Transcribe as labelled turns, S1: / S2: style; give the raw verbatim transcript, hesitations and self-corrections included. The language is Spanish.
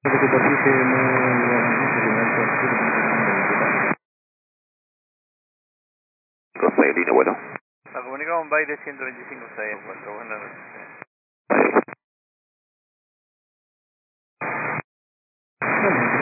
S1: que tu partiste no
S2: Rafael Lino, bueno.
S3: La comunicamos baile ciento veinticinco seis, encuentro. Buenas noches.
S2: Vale.
S1: Bueno,